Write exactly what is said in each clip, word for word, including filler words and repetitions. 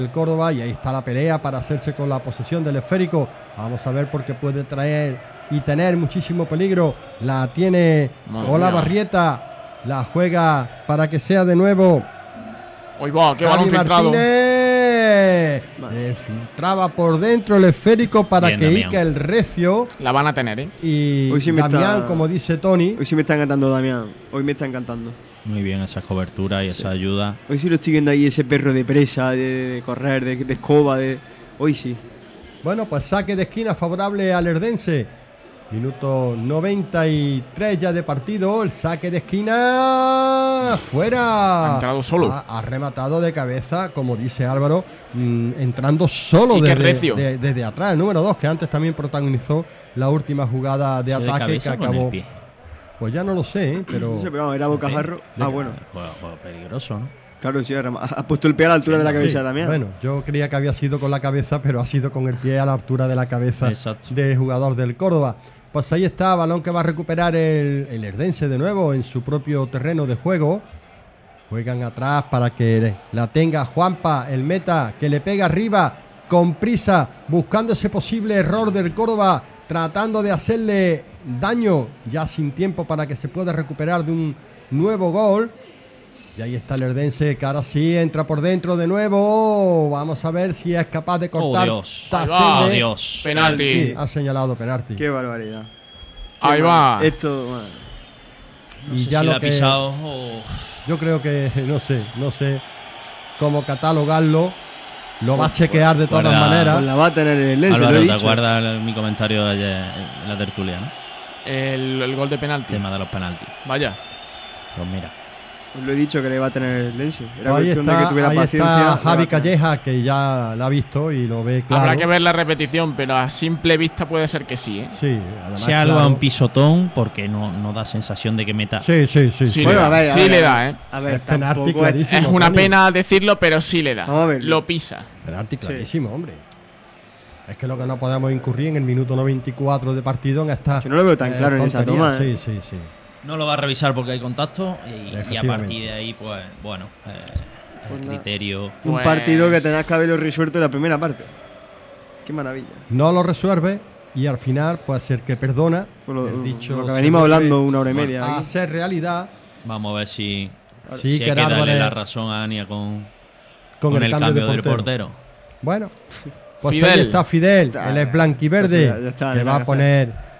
el Córdoba, y ahí está la pelea para hacerse con la posesión del esférico. Vamos a ver, porque puede traer y tener muchísimo peligro. La tiene Olavarrieta, la juega para que sea de nuevo. ¡Uy, va! ¡Qué balón filtrado! Vale. Filtraba por dentro el esférico para Bien, que Damián. Ica el Recio. La van a tener, ¿eh? Y hoy sí Damián, está, como dice Tony. Hoy sí me está encantando Damián. Hoy me está encantando. Muy bien esas coberturas y sí. esa ayuda. Hoy sí lo estoy viendo ahí, ese perro de presa, de, de correr, de, de escoba. de Hoy sí. Bueno, pues saque de esquina favorable al Herdense. Minuto noventa y tres ya de partido. El saque de esquina fuera. Ha entrado solo. Ha, ha rematado de cabeza, como dice Álvaro, mmm, entrando solo desde, de, desde atrás. El número dos, que antes también protagonizó la última jugada de ¿Sí ataque de que acabó. Pues ya no lo sé, ¿eh? pero. No sé, pero era bocajarro. De, ah, de, bueno. Bueno, bueno, peligroso, ¿no? Claro, sí, ha puesto el pie a la altura sí, de la cabeza sí, también. Bueno, yo creía que había sido con la cabeza, pero ha sido con el pie a la altura de la cabeza Exacto. del jugador del Córdoba. Pues ahí está, balón que va a recuperar el, el Herdense de nuevo en su propio terreno de juego. Juegan atrás para que la tenga Juanpa, el meta, que le pega arriba con prisa, buscando ese posible error del Córdoba, tratando de hacerle daño, ya sin tiempo para que se pueda recuperar de un nuevo gol. Y ahí está el Herdense, que ahora sí entra por dentro de nuevo. Vamos a ver si es capaz de cortar. Oh, Dios. Oh, Dios. Penalti. Sí, ha señalado penalti. Qué barbaridad. Qué ahí va. Esto, bueno. No y sé ya si lo la que, ha pisado o... Yo creo que, no sé, no sé cómo catalogarlo. Lo va a chequear de todas Guarda, maneras. Pues la va a tener el Herdense, Álvaro, lo he ¿te dicho. acuerdas mi comentario de ayer en la tertulia, no? El, el gol de penalti. El tema de los penaltis. Vaya. Pues mira. Os lo he dicho que le va a tener el Herdense. Era Ahí cuestión está, de que tuviera ahí paciencia. está Javi Calleja, que ya la ha visto y lo ve claro. Habrá que ver la repetición, pero a simple vista puede ser que sí, ¿eh? Sí, además, Se ha dado claro. un pisotón porque no, no da sensación de que meta. Sí, sí, sí. Sí, sí. le da, a ver, a sí ver, le a da, ver. ¿eh? A ver, Es penalti tampoco es- clarísimo. Es una Tony. pena decirlo, pero sí le da. Vamos a verlo. Lo pisa. Penalti clarísimo, hombre. Es que lo que no podemos incurrir en el minuto noventa y cuatro de partido en esta. Yo no lo veo tan claro en esa tontería. toma, ¿eh? Sí, sí, sí. No lo va a revisar porque hay contacto y, y a Efectivamente. partir de ahí, pues, bueno, eh, Pues el nada. criterio. Un Pues- partido que tenás que haberlo resuelto en la primera parte. Qué maravilla. No lo resuelve y al final, pues el que perdona, Pues lo, el dicho lo que se venimos vuelve hablando una hora y media. a aquí. ser realidad. Vamos a ver si, Sí, si que hay que darle Álvarez- la razón a Ania con, Con, con el, cambio, de del portero. portero. Bueno, pues Fidel. ahí está Fidel, Ya, él es blanquiverde, ya está, que ya va a está. poner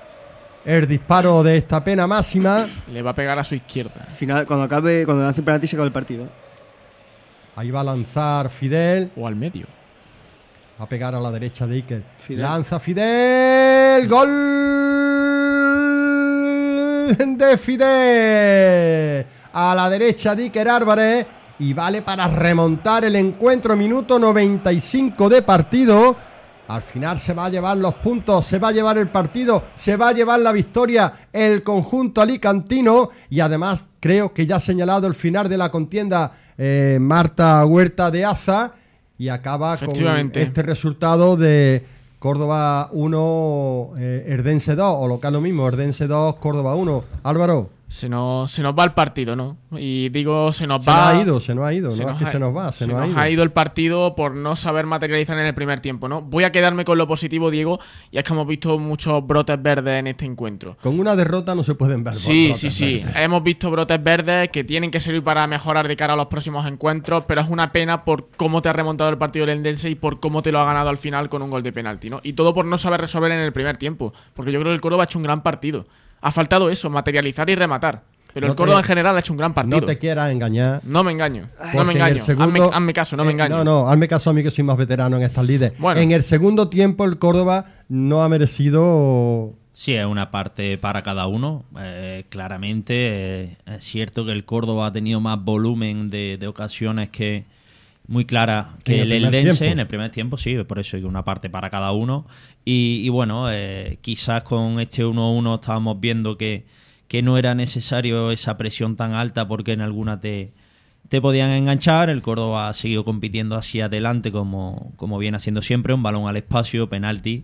el disparo de esta pena máxima. Le va a pegar a su izquierda. Al final, cuando acabe, cuando lance el penalti, se acaba el partido. Ahí va a lanzar Fidel, O al medio. va a pegar a la derecha de Iker. Fidel. Lanza Fidel, gol de Fidel a la derecha de Iker Álvarez y vale para remontar el encuentro. Minuto noventa y cinco de partido. Al final se va a llevar los puntos, se va a llevar el partido, se va a llevar la victoria el conjunto alicantino y además creo que ya ha señalado el final de la contienda eh, Marta Huerta de Asa y acaba con Efectivamente. este resultado de Córdoba uno, eh, Herdense dos, o lo que es lo mismo, Herdense dos, Córdoba uno. Álvaro, Se nos, se nos va el partido, ¿no? Y digo, se nos se va. nos ha ido, se nos ha ido, Se no es nos que ha- se nos va, se, se nos, nos ha ido. el partido por no saber materializar en el primer tiempo, ¿no? Voy a quedarme con lo positivo, Diego, y es que hemos visto muchos brotes verdes en este encuentro. Con una derrota no se pueden ver. Sí, brotes sí, sí. verdes. Hemos visto brotes verdes que tienen que servir para mejorar de cara a los próximos encuentros, pero es una pena por cómo te ha remontado el partido del Herdense y por cómo te lo ha ganado al final con un gol de penalti, ¿no? Y todo por no saber resolver en el primer tiempo, porque yo creo que el Córdoba ha hecho un gran partido. Ha faltado eso, materializar y rematar. Pero No el Córdoba te- en general ha hecho un gran partido. No te quieras engañar. No me engaño, no Porque me en engaño. el segundo- hazme, hazme caso, no me eh, engaño. No, no, hazme caso a mí que soy más veterano en estas lides. Bueno. En el segundo tiempo el Córdoba no ha merecido. Sí, es una parte para cada uno. Eh, claramente eh, es cierto que el Córdoba ha tenido más volumen de, de ocasiones que muy clara que En el el primer Eldense tiempo. en el primer tiempo, sí, por eso hay una parte para cada uno. Y, y bueno, eh, quizás con este uno a uno estábamos viendo que, que no era necesario esa presión tan alta porque en alguna te, te podían enganchar. El Córdoba ha seguido compitiendo hacia adelante como, como viene haciendo siempre, un balón al espacio, penalti.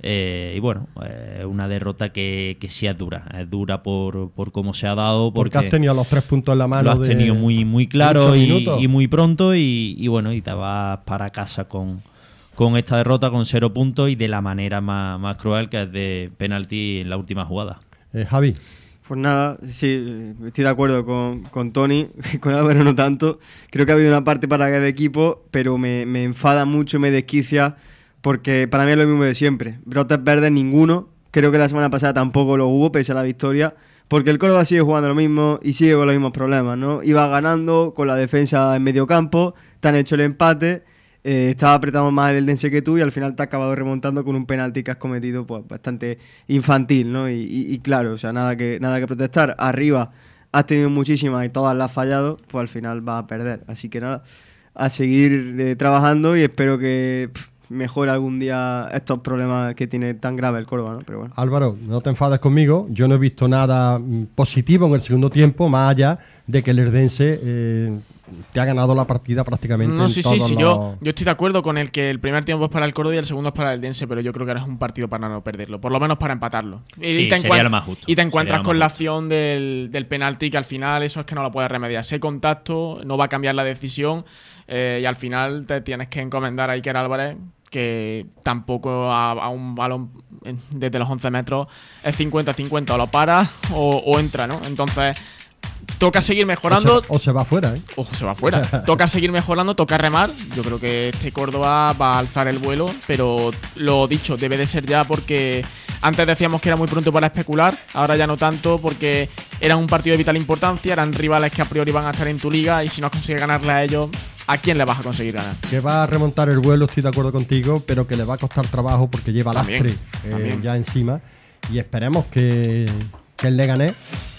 Eh, y bueno, eh, una derrota que, que sí es dura, es dura por, por cómo se ha dado. Porque, porque has tenido los tres puntos en la mano. Lo has de tenido muy, muy claro y, y muy pronto y, y bueno, y te vas para casa con, con esta derrota, con cero puntos y de la manera más, más cruel, que es de penalti en la última jugada. Eh, Javi. Pues nada, sí, estoy de acuerdo con, con Tony, con Álvaro no tanto. Creo que ha habido una parte para cada equipo, pero me, me enfada mucho, me desquicia, porque para mí es lo mismo de siempre. Brotes verdes ninguno, creo que la semana pasada tampoco lo hubo, pese a la victoria, porque el Córdoba sigue jugando lo mismo y sigue con los mismos problemas, ¿no? Iba ganando con la defensa en medio campo, te han hecho el empate, eh, estaba apretado más el Eldense que tú y al final te has acabado remontando con un penalti que has cometido pues bastante infantil, ¿no? Y, y, y claro, o sea, nada que, nada que protestar. Arriba has tenido muchísimas y todas las has fallado, pues al final vas a perder. Así que nada, a seguir eh, trabajando y espero que pff, mejore algún día estos problemas que tiene tan grave el Córdoba, ¿no? Pero bueno. Álvaro, no te enfades conmigo, yo no he visto nada positivo en el segundo tiempo, más allá de que el Eldense eh, te ha ganado la partida prácticamente. No, en sí, todos sí, sí. los... Yo, yo estoy de acuerdo con el que el primer tiempo es para el Córdoba y el segundo es para el Eldense, pero yo creo que ahora es un partido para no perderlo, por lo menos para empatarlo. Y, sí, te, sería lo más justo. y te encuentras sería con la justo. acción del, del penalti, que al final eso es que no lo puedes remediar. Ese contacto no va a cambiar la decisión eh, y al final te tienes que encomendar a Iker Álvarez, que tampoco a, a un balón desde los once metros es cincuenta cincuenta, o lo para o, o entra, ¿no? Entonces toca seguir mejorando. O se, o se va fuera, ¿eh? O se va fuera. Toca seguir mejorando, toca remar. Yo creo que este Córdoba va a alzar el vuelo, pero lo dicho, debe de ser ya, porque antes decíamos que era muy pronto para especular, ahora ya no tanto, porque era un partido de vital importancia, eran rivales que a priori van a estar en tu liga y si no consigues ganarle a ellos, ¿a quién le vas a conseguir ganar? Que va a remontar el vuelo, estoy de acuerdo contigo, pero que le va a costar trabajo porque lleva También, lastre eh, también. ya encima y esperemos que, que el Leganés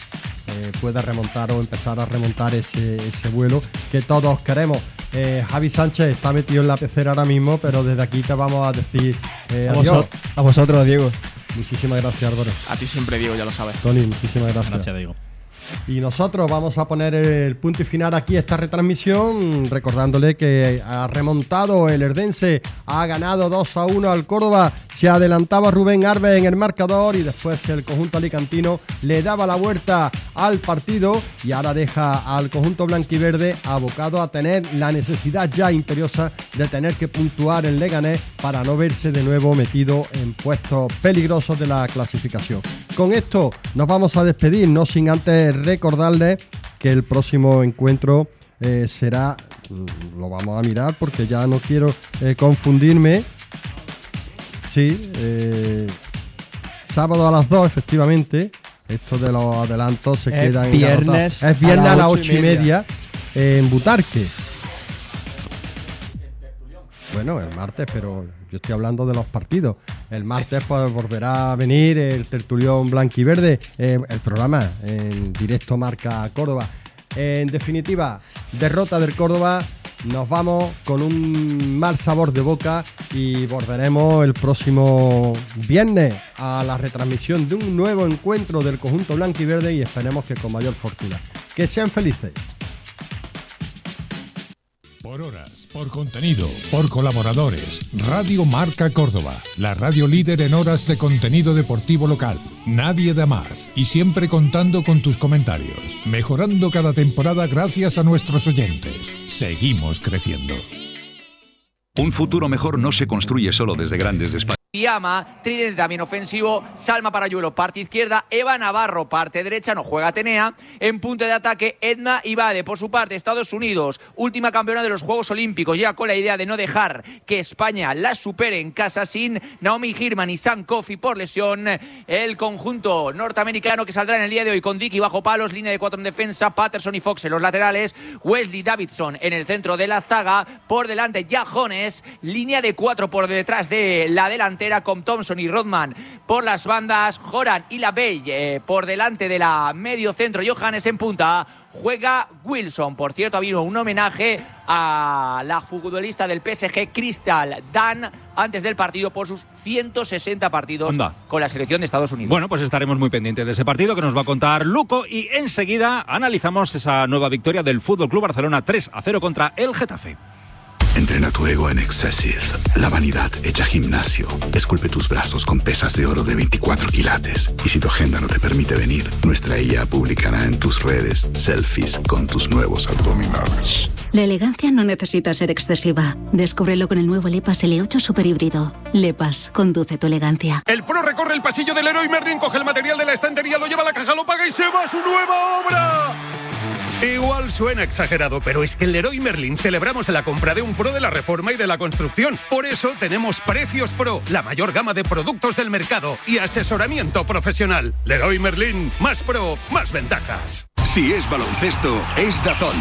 eh, pueda remontar o empezar a remontar ese, ese vuelo que todos queremos. Eh, Javi Sánchez está metido en la pecera ahora mismo, pero desde aquí te vamos a decir eh, a, adiós. vosot- a vosotros, Diego. Muchísimas gracias, Álvaro. A ti siempre digo, ya lo sabes. Tony, muchísimas gracias. Gracias, Diego. Y nosotros vamos a poner el punto y final aquí a esta retransmisión, recordándole que ha remontado el Eldense, ha ganado dos a uno al Córdoba, se adelantaba Rubén Arbe en el marcador y después el conjunto alicantino le daba la vuelta al partido y ahora deja al conjunto blanquiverde abocado a tener la necesidad ya imperiosa de tener que puntuar en Leganés para no verse de nuevo metido en puestos peligrosos de la clasificación. Con esto nos vamos a despedir, no sin antes recordarles que el próximo encuentro eh, será, lo vamos a mirar porque ya no quiero eh, confundirme, sí, eh, sábado a las dos, efectivamente, esto de los adelantos se Es queda en viernes es viernes a a las las ocho ocho y y media eh, en Butarque. Bueno, el martes, pero yo estoy hablando de los partidos. El martes pues volverá a venir el tertulión blanquiverde, eh, el programa en directo Marca Córdoba. En definitiva, derrota del Córdoba. Nos vamos con un mal sabor de boca y volveremos el próximo viernes a la retransmisión de un nuevo encuentro del conjunto blanquiverde y esperemos que con mayor fortuna. Que sean felices. Por horas, por contenido, por colaboradores. Radio Marca Córdoba, la radio líder en horas de contenido deportivo local. Nadie da más y siempre contando con tus comentarios. Mejorando cada temporada gracias a nuestros oyentes. Seguimos creciendo. Un futuro mejor no se construye solo desde grandes despachos. Llama, tridente también ofensivo, Salma Parayuelo, parte izquierda, Eva Navarro, parte derecha, no juega Atenea, en punto de ataque Edna Ibade, por su parte Estados Unidos, última campeona de los Juegos Olímpicos, ya con la idea de no dejar que España la supere en casa sin Naomi Girman y Sam Coffey por lesión, el conjunto norteamericano que saldrá en el día de hoy con Dicky bajo palos, línea de cuatro en defensa, Patterson y Fox en los laterales, Wesley Davidson en el centro de la zaga, por delante Jajones, línea de cuatro por detrás de la delantera, con Thompson y Rodman por las bandas, Joran y Labelle eh, por delante de la medio centro, Johannes en punta, juega Wilson. Por cierto, ha habido un homenaje a la futbolista del P S G, Crystal Dunn, antes del partido por sus ciento sesenta partidos Anda. con la selección de Estados Unidos. Bueno, pues estaremos muy pendientes de ese partido que nos va a contar Luco y enseguida analizamos esa nueva victoria del F C Barcelona tres a cero contra el Getafe. Entrena tu ego en Excessive, la vanidad hecha gimnasio. Esculpe tus brazos con pesas de oro de veinticuatro quilates. Y si tu agenda no te permite venir, nuestra I A publicará en tus redes selfies con tus nuevos abdominales. La elegancia no necesita ser excesiva. Descúbrelo con el nuevo Lepas L ocho Super Híbrido. Lepas, conduce tu elegancia. El pro recorre el pasillo del Leroy Merlin, coge el material de la estantería, lo lleva a la caja, lo paga y se va a su nueva obra. Igual suena exagerado, pero es que en Leroy Merlin celebramos la compra de un pro de la reforma y de la construcción. Por eso tenemos Precios Pro, la mayor gama de productos del mercado y asesoramiento profesional. Leroy Merlin, más pro, más ventajas. Si es baloncesto, es DAZN.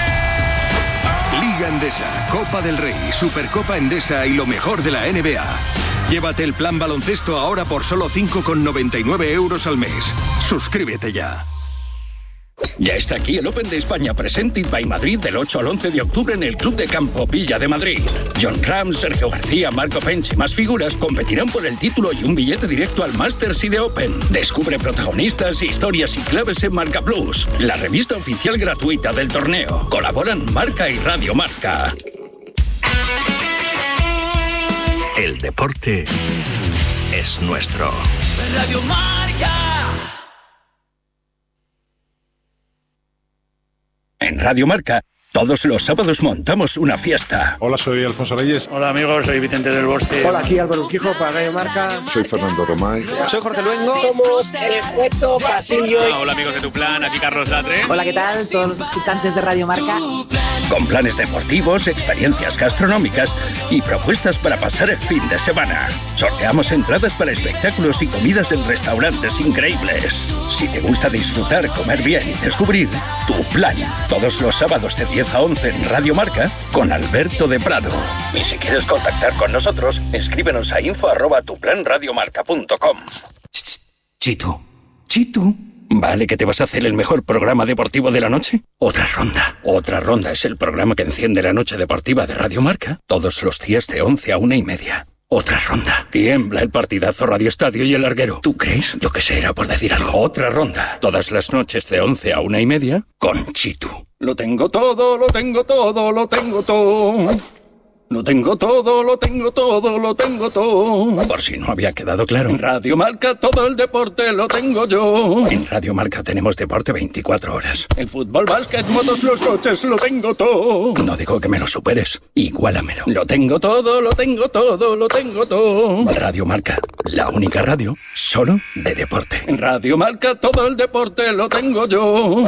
Liga Endesa, Copa del Rey, Supercopa Endesa y lo mejor de la N B A. Llévate el plan baloncesto ahora por solo cinco con noventa y nueve euros al mes. Suscríbete ya. Ya está aquí el Open de España Presented by Madrid del ocho al once de octubre en el Club de Campo Villa de Madrid. John Ram, Sergio García, Marco Pence y más figuras competirán por el título y un billete directo al Masters y de Open. Descubre protagonistas, historias y claves en Marca Plus, la revista oficial gratuita del torneo. Colaboran Marca y Radio Marca. El deporte es nuestro. Radio Marca. En Radio Marca, todos los sábados montamos una fiesta. Hola, soy Alfonso Reyes. Hola, amigos, soy Vicente del Bosque. Hola, aquí Álvaro Urquijo para Radio Marca. Soy Fernando Romay. Soy Jorge Luengo. Somos el efecto pasillo. Hola, hola, amigos de Tu Plan, aquí Carlos Latre. Hola, ¿qué tal? Todos los escuchantes de Radio Marca. Con planes deportivos, experiencias gastronómicas y propuestas para pasar el fin de semana. Sorteamos entradas para espectáculos y comidas en restaurantes increíbles. Si te gusta disfrutar, comer bien y descubrir, Tu Plan. Todos los sábados de diez a once en Radio Marca con Alberto de Prado. Y si quieres contactar con nosotros, escríbenos a info arroba tuplanradiomarca punto com. Chitu, Chitu. ¿Vale que te vas a hacer el mejor programa deportivo de la noche? Otra ronda. Otra ronda es el programa que enciende la noche deportiva de Radio Marca todos los días de once a una y media. Otra ronda. Tiembla el partidazo Radio Estadio y el larguero. ¿Tú crees? Yo que sé, era por decir algo. Otra ronda. Todas las noches de once a una y media con Chitu. Lo tengo todo, lo tengo todo, lo tengo todo. Lo tengo todo, lo tengo todo, lo tengo todo. Por si no había quedado claro. En Radio Marca todo el deporte lo tengo yo. En Radio Marca tenemos deporte veinticuatro horas. El fútbol, básquet, motos, los coches, lo tengo todo. No digo que me lo superes, igualamelo. Lo tengo todo, lo tengo todo, lo tengo todo. Radio Marca, la única radio solo de deporte. En Radio Marca todo el deporte lo tengo yo.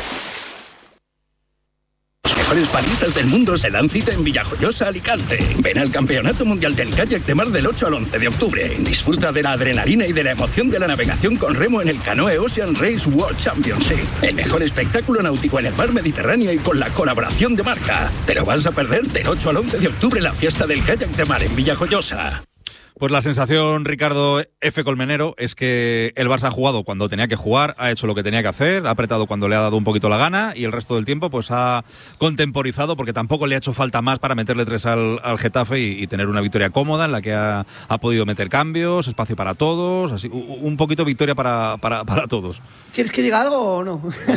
Los mejores baristas del mundo se dan cita en Villajoyosa, Alicante. Ven al Campeonato Mundial del Kayak de Mar del ocho al once de octubre. Disfruta de la adrenalina y de la emoción de la navegación con remo en el Canoe Ocean Race World Championship. El mejor espectáculo náutico en el mar Mediterráneo y con la colaboración de Marca. Te lo vas a perder del ocho al once de octubre la fiesta del Kayak de Mar en Villajoyosa. Pues la sensación, Ricardo F. Colmenero, es que el Barça ha jugado cuando tenía que jugar, ha hecho lo que tenía que hacer, ha apretado cuando le ha dado un poquito la gana y el resto del tiempo pues ha contemporizado porque tampoco le ha hecho falta más para meterle tres al, al Getafe y, y tener una victoria cómoda en la que ha, ha podido meter cambios, espacio para todos, así un poquito victoria para, para, para todos. ¿Quieres que diga algo o no?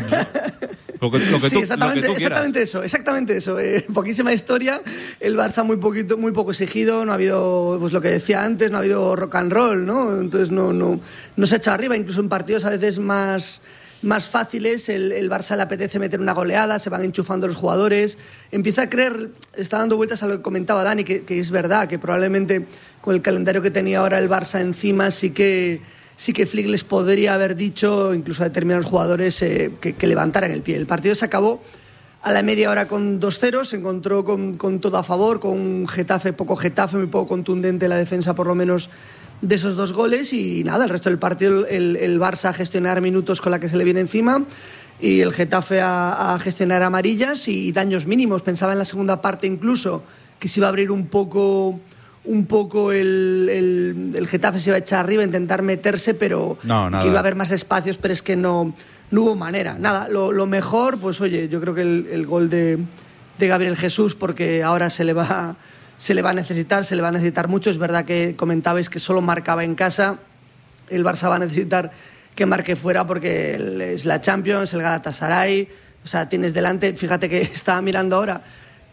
Lo que, lo que sí, tú, exactamente, lo que tú exactamente eso, exactamente eso. Eh, poquísima historia, el Barça muy poquito, muy poco exigido, no ha habido, pues lo que decía antes, no ha habido rock and roll, ¿no? Entonces no, no, no se ha echado arriba, incluso en partidos a veces más, más fáciles, el, el Barça le apetece meter una goleada, se van enchufando los jugadores, empieza a creer, está dando vueltas a lo que comentaba Dani, que, que es verdad, que probablemente con el calendario que tenía ahora el Barça encima sí que sí que Flick les podría haber dicho, incluso a determinados jugadores, eh, que, que levantaran el pie. El partido se acabó a la media hora con dos cero, se encontró con, con todo a favor, con un Getafe, poco Getafe, muy poco contundente la defensa por lo menos de esos dos goles y nada, el resto del partido el, el Barça a gestionar minutos con la que se le viene encima y el Getafe a, a gestionar amarillas y daños mínimos. Pensaba en la segunda parte incluso que se iba a abrir un poco... un poco el, el, el Getafe se iba a echar arriba, a intentar meterse, pero no, que iba a haber más espacios, pero es que no, no hubo manera. Nada, lo, lo mejor, pues oye, yo creo que el, el gol de, de Gabriel Jesús, porque ahora se le va se le va a necesitar, se le va a necesitar mucho. Es verdad que comentabais que solo marcaba en casa, el Barça va a necesitar que marque fuera porque es la Champions, el Galatasaray, o sea, tienes delante, fíjate que estaba mirando ahora,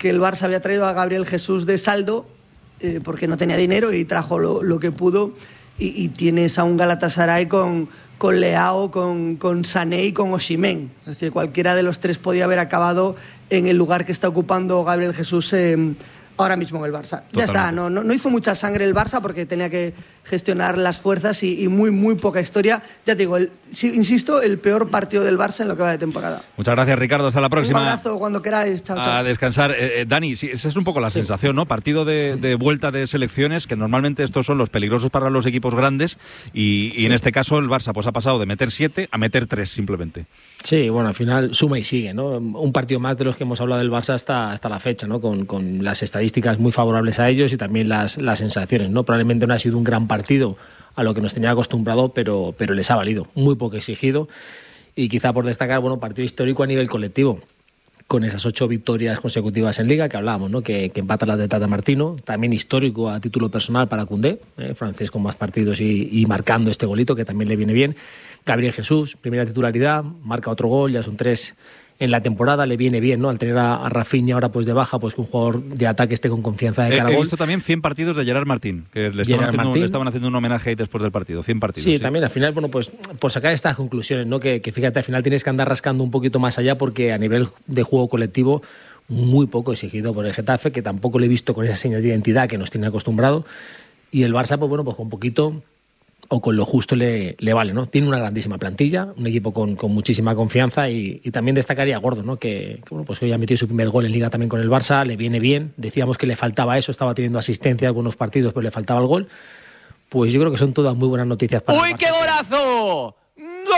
que el Barça había traído a Gabriel Jesús de saldo eh, porque no tenía dinero y trajo lo, lo que pudo, y, y tienes a un Galatasaray con, con Leao, con, con Sané y con Osimhen. Es decir, cualquiera de los tres podía haber acabado en el lugar que está ocupando Gabriel Jesús eh, ahora mismo en el Barça. Totalmente. Ya está, no, no, no hizo mucha sangre el Barça porque tenía que gestionar las fuerzas y, y muy, muy poca historia. Ya te digo, el, insisto, el peor partido del Barça en lo que va de temporada. Muchas gracias, Ricardo. Hasta la próxima. Un abrazo cuando queráis. Chao, chao. A descansar. Eh, eh, Dani, sí, esa es un poco la sí. sensación, ¿no? Partido de, de vuelta de selecciones, que normalmente estos son los peligrosos para los equipos grandes, y, sí. y en este caso el Barça pues ha pasado de meter siete a meter tres simplemente. Sí, bueno, al final suma y sigue, ¿no? Un partido más de los que hemos hablado del Barça hasta, hasta la fecha, ¿no? Con, con las estadísticas muy favorables a ellos y también las, las sensaciones, ¿no? Probablemente no ha sido un gran partido a lo que nos tenía acostumbrado, pero, pero les ha valido. Muy poco exigido y quizá por destacar, bueno, partido histórico a nivel colectivo, con esas ocho victorias consecutivas en Liga que hablábamos, ¿no? Que, que empata la de Tata Martino, también histórico a título personal para Koundé, eh, francés con más partidos y, y marcando este golito que también le viene bien. Gabriel Jesús, primera titularidad, marca otro gol, ya son tres en la temporada, le viene bien, ¿no? Al tener a, a Rafinha ahora pues de baja, pues que un jugador de ataque esté con confianza de cara a gol. He visto también cien partidos de Gerard Martín, que le estaban, haciendo, Martín. le estaban haciendo un homenaje ahí después del partido, cien partidos. Sí, sí, también al final, bueno, pues por sacar estas conclusiones, ¿no? Que, que fíjate, al final tienes que andar rascando un poquito más allá porque a nivel de juego colectivo muy poco exigido por el Getafe, que tampoco le he visto con esa señal de identidad que nos tiene acostumbrado, y el Barça, pues bueno, pues con poquito o con lo justo le, le vale, ¿no? Tiene una grandísima plantilla, un equipo con, con muchísima confianza y, y también destacaría a Gordo, ¿no? Que, que bueno, pues hoy ha metido su primer gol en Liga también con el Barça, le viene bien, decíamos que le faltaba eso, estaba teniendo asistencia en algunos partidos, pero le faltaba el gol. Pues yo creo que son todas muy buenas noticias para ¡Uy, el Barça. qué golazo! ¡Gol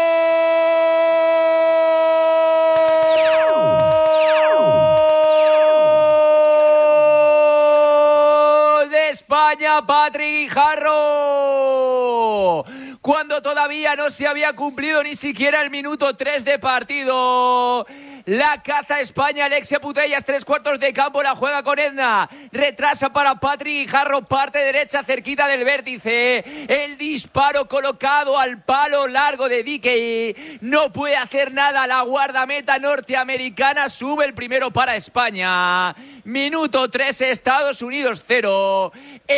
de España, Patrick Guijarro! Cuando todavía no se había cumplido ni siquiera el minuto tres de partido. La caza España, Alexia Putellas, tres cuartos de campo, la juega con Edna. Retrasa para Patrick Guijarro, parte derecha, cerquita del vértice. El disparo colocado al palo largo de Dickey. No puede hacer nada la guardameta norteamericana. Sube el primero para España. Minuto tres, Estados Unidos cero.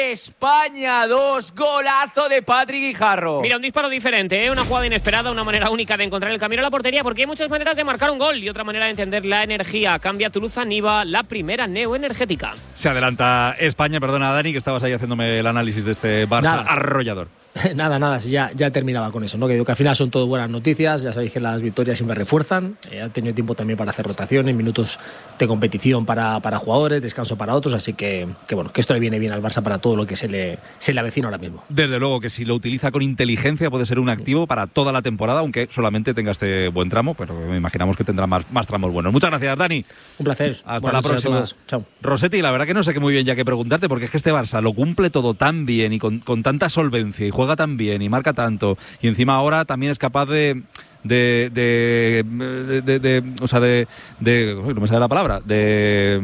España dos, golazo de Patrick Guijarro. Mira, un disparo diferente, ¿eh? Una jugada inesperada, una manera única de encontrar el camino a la portería, porque hay muchas maneras de marcar un gol y otra manera de entender la energía. Cambia Toulouse-Niva, la primera neoenergética. Se adelanta España, perdona Dani, que estabas ahí haciéndome el análisis de este Barça nada. arrollador. Nada, nada, ya, ya terminaba con eso, ¿no? Que digo que al final son todo buenas noticias, ya sabéis que las victorias siempre refuerzan, eh, ha tenido tiempo también para hacer rotaciones, minutos de competición para, para jugadores, descanso para otros, así que, que bueno, que esto le viene bien al Barça para todo lo que se le, se le avecina ahora mismo. Desde luego que si lo utiliza con inteligencia puede ser un activo para toda la temporada, aunque solamente tenga este buen tramo, pero me imaginamos que tendrá más, más tramos buenos. Muchas gracias, Dani. Un placer. Hasta Buenas la próxima. Chao. Rossetti, la verdad que no sé qué muy bien ya que preguntarte, porque es que este Barça lo cumple todo tan bien y con, con tanta solvencia y juega tan bien y marca tanto, y encima ahora también es capaz de de, de, de, de, de o sea de, de no me sale la palabra de,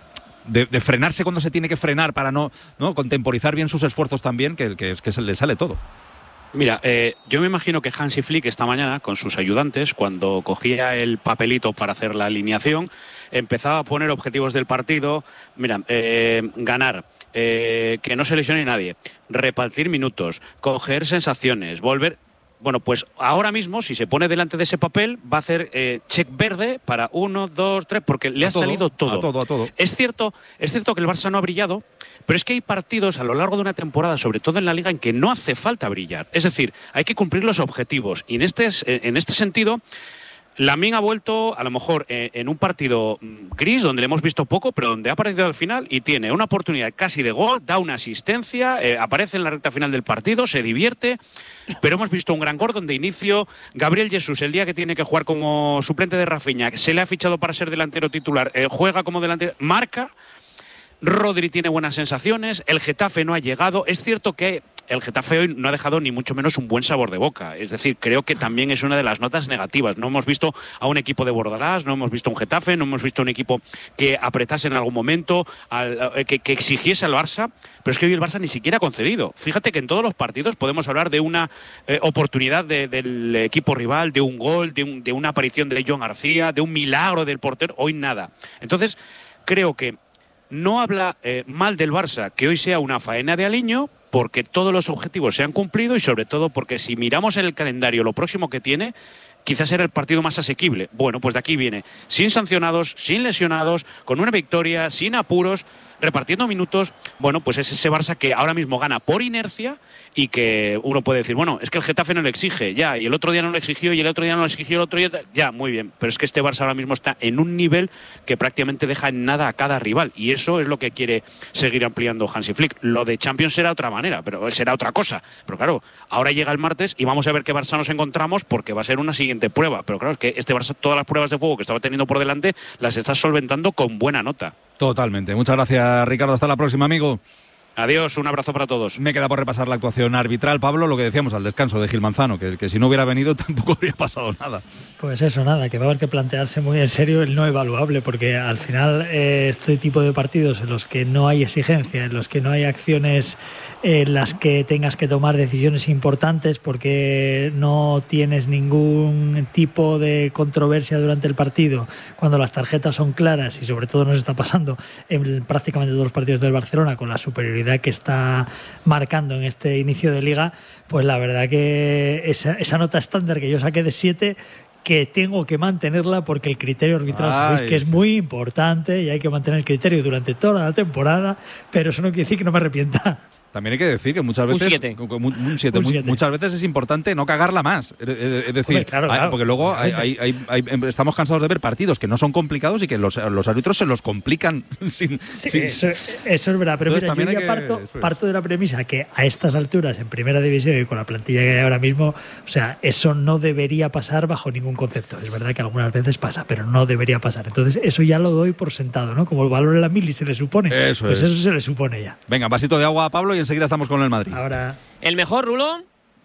de de frenarse cuando se tiene que frenar para no no contemporizar bien sus esfuerzos también, que, que, que se le sale todo. Mira, eh, yo me imagino que Hansi Flick esta mañana con sus ayudantes, cuando cogía el papelito para hacer la alineación, empezaba a poner objetivos del partido. Mira, eh, ganar, Eh, que no se lesione nadie, repartir minutos, coger sensaciones, volver... Bueno, pues ahora mismo, si se pone delante de ese papel, va a hacer eh, check verde para uno, dos, tres, porque le a ha todo, salido todo. A todo, a todo. Es cierto, es cierto que el Barça no ha brillado, pero es que hay partidos a lo largo de una temporada, sobre todo en la Liga, en que no hace falta brillar. Es decir, hay que cumplir los objetivos. Y en este, en este sentido... Lamine ha vuelto, a lo mejor, eh, en un partido gris, donde le hemos visto poco, pero donde ha aparecido al final y tiene una oportunidad casi de gol, da una asistencia, eh, aparece en la recta final del partido, se divierte, pero hemos visto un gran Gordon de inicio. Gabriel Jesús, el día que tiene que jugar como suplente de Rafinha, se le ha fichado para ser delantero titular, eh, juega como delantero, marca. Rodri tiene buenas sensaciones, el Getafe no ha llegado. Es cierto que el Getafe hoy no ha dejado ni mucho menos un buen sabor de boca. Es decir, creo que también es una de las notas negativas. No hemos visto a un equipo de Bordalás, no hemos visto a un Getafe, no hemos visto a un equipo que apretase en algún momento, al, que, que exigiese al Barça, pero es que hoy el Barça ni siquiera ha concedido. Fíjate que en todos los partidos podemos hablar de una eh, oportunidad de, del equipo rival, de un gol, de, un, de una aparición de John García, de un milagro del portero. Hoy nada. Entonces... creo que no habla eh, mal del Barça que hoy sea una faena de aliño, porque todos los objetivos se han cumplido y sobre todo porque si miramos en el calendario lo próximo que tiene, quizás era el partido más asequible. Bueno, pues de aquí viene, sin sancionados, sin lesionados, con una victoria, sin apuros, repartiendo minutos. Bueno, pues es ese Barça que ahora mismo gana por inercia y que uno puede decir, bueno, es que el Getafe no lo exige, ya, y el otro día no lo exigió, y el otro día no lo exigió, el otro día, ya, muy bien. Pero es que este Barça ahora mismo está en un nivel que prácticamente deja en nada a cada rival, y eso es lo que quiere seguir ampliando Hansi Flick. Lo de Champions será otra manera, pero será otra cosa. Pero claro, ahora llega el martes y vamos a ver qué Barça nos encontramos, porque va a ser una siguiente prueba. Pero claro, es que este Barça, todas las pruebas de fuego que estaba teniendo por delante, las está solventando con buena nota. Totalmente. Muchas gracias, Ricardo. Hasta la próxima, amigo. Adiós, un abrazo para todos. Me queda por repasar la actuación arbitral, Pablo, lo que decíamos al descanso de Gil Manzano, que, que si no hubiera venido tampoco habría pasado nada. Pues eso, nada, que va a haber que plantearse muy en serio el no evaluable, porque al final eh, este tipo de partidos en los que no hay exigencia, en los que no hay acciones en las que tengas que tomar decisiones importantes porque no tienes ningún tipo de controversia durante el partido, cuando las tarjetas son claras, y sobre todo nos está pasando en prácticamente todos los partidos del Barcelona con la superioridad que está marcando en este inicio de liga, pues la verdad que esa, esa nota estándar que yo saqué de siete, que tengo que mantenerla porque el criterio arbitral, Ay. sabéis que es muy importante y hay que mantener el criterio durante toda la temporada, pero eso no quiere decir que no me arrepienta. También hay que decir que muchas veces un siete. Un siete, un siete. Muchas veces es importante no cagarla más. Es decir, Hombre, claro, claro, porque luego hay, hay, hay, hay, estamos cansados de ver partidos que no son complicados y que los, los árbitros se los complican. sin, sí, sin... Eso, eso es verdad, pero Entonces, mira, yo ya que... parto, parto de la premisa que a estas alturas, en primera división y con la plantilla que hay ahora mismo, o sea, eso no debería pasar bajo ningún concepto. Es verdad que algunas veces pasa, pero no debería pasar. Entonces, eso ya lo doy por sentado, ¿no? Como el valor en la mili se le supone, eso pues es. eso se le supone ya. Venga, vasito de agua a Pablo y enseguida estamos con el Madrid. Ahora. ¿El mejor, Rulo?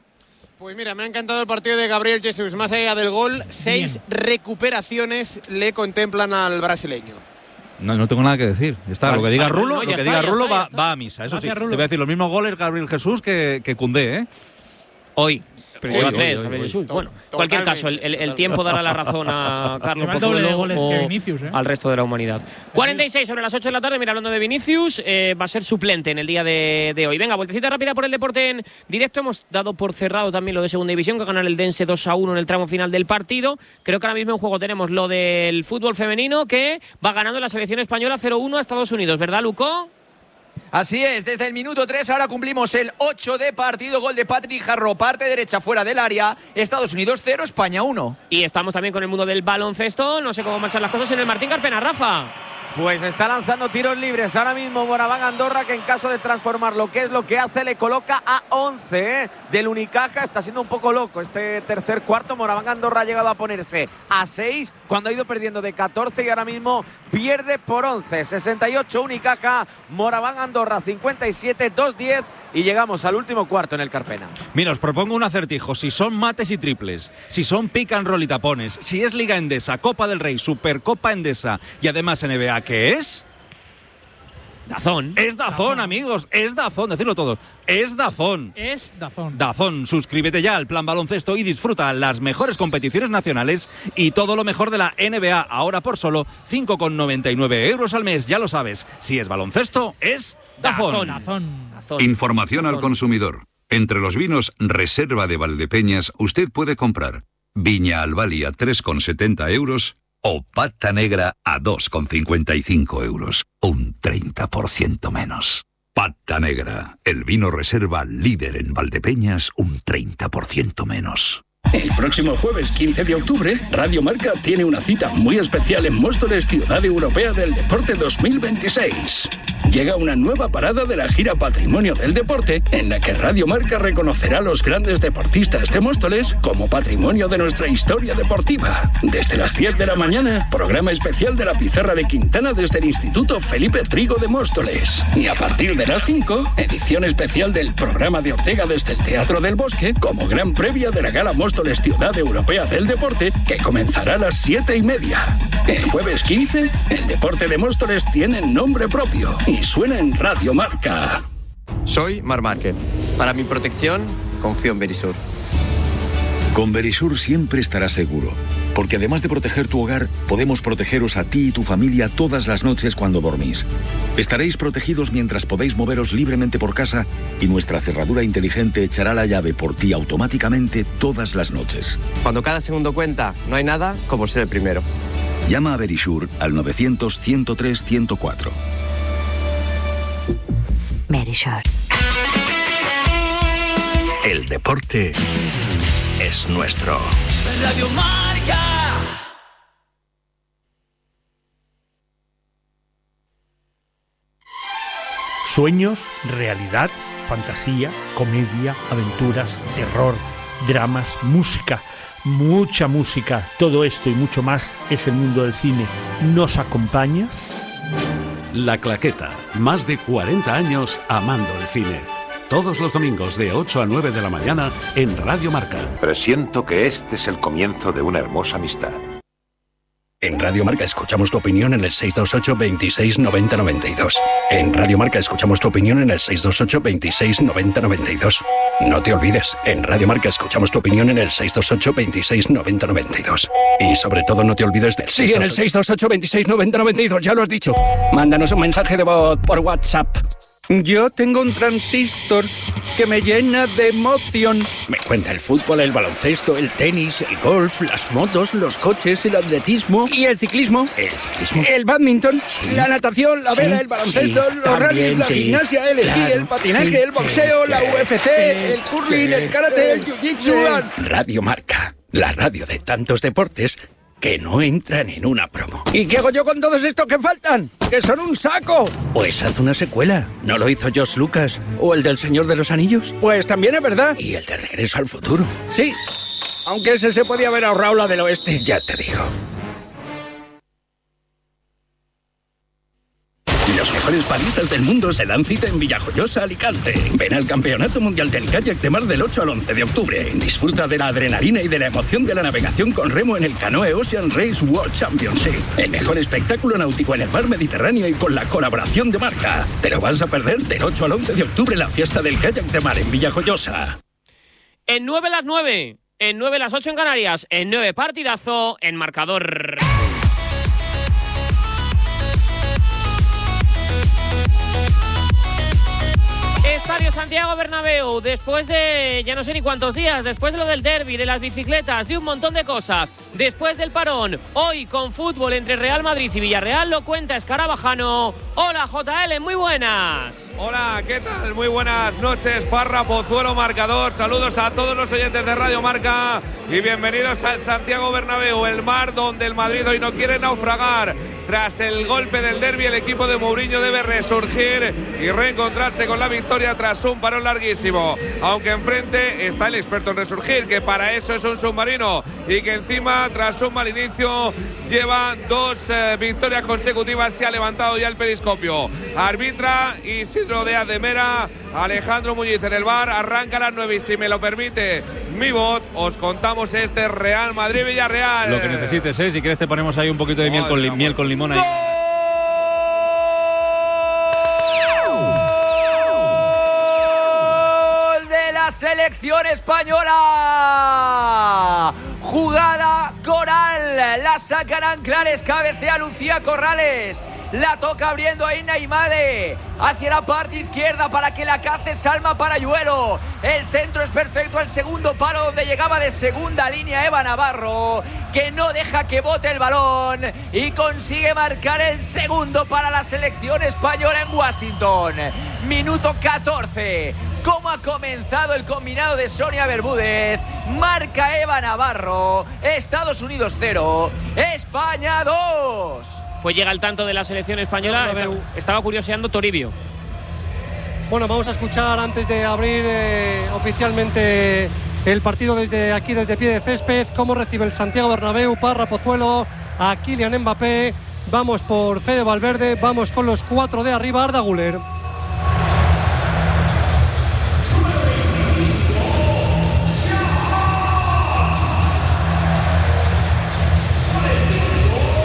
Pues mira, me ha encantado el partido de Gabriel Jesús. Más allá del gol, seis Bien. recuperaciones le contemplan al brasileño. No, no tengo nada que decir. Está, vale, lo que diga vale, Rulo, no, lo que está, diga Rulo está, va, va a misa. Eso Gracias, sí, Rulo. Te voy a decir los mismos goles Gabriel Jesús que, que Koundé, ¿eh? Hoy. Pero lleva tres, Gabriel Jesús. Bueno, en cualquier caso, el, el, el tiempo dará la razón a Carlos Pozuelo o Vinicius, ¿eh? al resto de la humanidad. cuarenta y seis sobre las ocho de la tarde, mira, hablando de Vinicius, eh, va a ser suplente en el día de, de hoy. Venga, vueltecita rápida por el deporte en directo. Hemos dado por cerrado también lo de Segunda División, que gana el Dense dos a uno en el tramo final del partido. Creo que ahora mismo en juego tenemos lo del fútbol femenino, que va ganando la selección española cero uno a Estados Unidos, ¿verdad, Luco? Así es, desde el minuto tres ahora cumplimos el ocho de partido, gol de Patrick Jarro, parte derecha fuera del área, Estados Unidos cero, España uno. Y estamos también con el mundo del baloncesto, no sé cómo marchan las cosas en el Martín Carpena, Rafa. Pues está lanzando tiros libres ahora mismo Moraván Andorra, que en caso de transformar lo que es lo que hace le coloca a once, ¿eh? Del Unicaja. Está siendo un poco loco este tercer cuarto. Moraván Andorra ha llegado a ponerse a seis cuando ha ido perdiendo de catorce y ahora mismo pierde por once. sesenta y ocho Unicaja, Moraván Andorra cincuenta y siete, dos diez, y llegamos al último cuarto en el Carpena. Mira, os propongo un acertijo. Si son mates y triples, si son pick and roll y tapones, si es Liga Endesa, Copa del Rey, Supercopa Endesa y además N B A, ¿qué es? Dazón. Es Dazón, Dazón, amigos. Es Dazón, decirlo todos. Es Dazón. Es Dazón. Dazón, suscríbete ya al Plan Baloncesto y disfruta las mejores competiciones nacionales y todo lo mejor de la N B A. Ahora por solo cinco con noventa y nueve euros al mes. Ya lo sabes, si es baloncesto, es Dazón. Dazón. Dazón. Información Dazón. Al consumidor. Entre los vinos Reserva de Valdepeñas, usted puede comprar Viña Albali a tres con setenta euros o Pata Negra a dos con cincuenta y cinco euros. Un treinta por ciento menos. Pata Negra, el vino reserva líder en Valdepeñas, un treinta por ciento menos. El próximo jueves quince de octubre, Radio Marca tiene una cita muy especial en Móstoles, Ciudad Europea del Deporte dos mil veintiséis. Llega una nueva parada de la gira Patrimonio del Deporte, en la que Radio Marca reconocerá a los grandes deportistas de Móstoles como patrimonio de nuestra historia deportiva. Desde las diez de la mañana, programa especial de la Pizarra de Quintana desde el Instituto Felipe Trigo de Móstoles. Y a partir de las cinco, edición especial del programa de Ortega desde el Teatro del Bosque, como gran previa de la Gala Móstoles Ciudad Europea del Deporte, que comenzará a las siete y media. El jueves quince, el deporte de Móstoles tiene nombre propio y suena en Radio Marca. Soy Mar Márquez. Para mi protección, confío en Verisur. Con Verisur siempre estarás seguro. Porque además de proteger tu hogar, podemos protegeros a ti y tu familia todas las noches cuando dormís. Estaréis protegidos mientras podéis moveros libremente por casa y nuestra cerradura inteligente echará la llave por ti automáticamente todas las noches. Cuando cada segundo cuenta, no hay nada como ser el primero. Llama a Verisure al novecientos, ciento tres, ciento cuatro. Verisure. El deporte es nuestro. Radio Marca. Sueños, realidad, fantasía, comedia, aventuras, terror, dramas, música, mucha música. Todo esto y mucho más es el mundo del cine. ¿Nos acompañas? La Claqueta. Más de cuarenta años amando el cine. Todos los domingos de ocho a nueve de la mañana en Radio Marca. Presiento que este es el comienzo de una hermosa amistad. En Radio Marca escuchamos tu opinión en el seis dos ocho, veintiséis, noventa, noventa y dos. En Radio Marca escuchamos tu opinión en el seis dos ocho, veintiséis, noventa, noventa y dos. No te olvides, en Radio Marca escuchamos tu opinión en el seis dos ocho, veintiséis, noventa, noventa y dos. Y sobre todo no te olvides del Sí, en el seis dos ocho, veintiséis, noventa, noventa y dos, ya lo has dicho. Mándanos un mensaje de voz por WhatsApp. Yo tengo un transistor que me llena de emoción. Me cuenta el fútbol, el baloncesto, el tenis, el golf, las motos, los coches, el atletismo y el ciclismo. El ciclismo. El badminton, sí, la natación, la vela, sí, el baloncesto, sí, los rallies, la sí, gimnasia, el esquí, claro, el patinaje, sí, el boxeo, sí, la U F C, el curling, el karate, el jiu-jitsu. Radio Marca, la radio de tantos deportes que no entran en una promo. ¿Y qué hago yo con todos estos que faltan? ¡Que son un saco! Pues haz una secuela. ¿No lo hizo George Lucas? ¿O el del Señor de los Anillos? Pues también es verdad. ¿Y el de Regreso al Futuro? Sí, aunque ese se podía haber ahorrado la del oeste. Ya te digo. Los mejores baristas del mundo se dan cita en Villajoyosa, Alicante. Ven al Campeonato Mundial del Kayak de Mar del ocho al once de octubre. Disfruta de la adrenalina y de la emoción de la navegación con remo en el Canoe Ocean Race World Championship. El mejor espectáculo náutico en el mar Mediterráneo y con la colaboración de Marca. Te lo vas a perder del ocho al once de octubre, la fiesta del Kayak de Mar en Villajoyosa. En nueve las nueve, en nueve las ocho en Canarias, en nueve partidazo, en marcador. Estadio Santiago Bernabéu, después de ya no sé ni cuántos días, después de lo del derbi, de las bicicletas, de un montón de cosas, después del parón, hoy con fútbol entre Real Madrid y Villarreal, lo cuenta Escarabajano. Hola J L, muy buenas. Hola, ¿qué tal? Muy buenas noches, Parra, Pozuelo, marcador. Saludos a todos los oyentes de Radio Marca y bienvenidos al Santiago Bernabéu, el mar donde el Madrid hoy no quiere naufragar. Tras el golpe del derbi, el equipo de Mourinho debe resurgir y reencontrarse con la victoria tras un parón larguísimo. Aunque enfrente está el experto en resurgir, que para eso es un submarino y que encima, tras un mal inicio, lleva dos eh, victorias consecutivas. Se ha levantado ya el periscopio. Arbitra Isidro Díaz de Mera, Alejandro Muñiz en el bar. Arranca a las nueve y, si me lo permite mi voz, os contamos este Real Madrid-Villarreal. Lo que necesites, ¿eh? Si quieres te ponemos ahí un poquito de miel, con, li miel con limón ahí. ¡Gol de la selección española! Jugada Coral, la sacarán Clares, cabecea Lucía Corrales. La toca abriendo a Inna Imade hacia la parte izquierda para que la cace Salma Parayuelo. El centro es perfecto al segundo palo, donde llegaba de segunda línea Eva Navarro, que no deja que bote el balón y consigue marcar el segundo para la selección española en Washington. Minuto catorce. ¿Cómo ha comenzado el combinado de Sonia Bermúdez? Marca Eva Navarro. Estados Unidos cero, España dos. Pues llega el tanto de la selección española. Estaba, estaba curioseando Toribio. Bueno, vamos a escuchar antes de abrir eh, oficialmente el partido desde aquí, desde pie de césped, cómo recibe el Santiago Bernabéu, Parra, Pozuelo, a Kylian Mbappé. Vamos por Fede Valverde, vamos con los cuatro de arriba, Arda Güler.